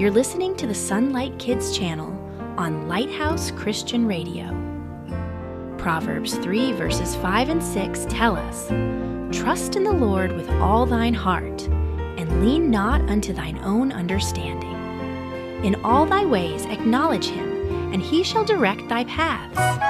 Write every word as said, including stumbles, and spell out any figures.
You're listening to the Sunlight Kids channel on Lighthouse Christian Radio. Proverbs three verses five and six tell us, "Trust in the Lord with all thine heart, and lean not unto thine own understanding. In all thy ways acknowledge him, and he shall direct thy paths.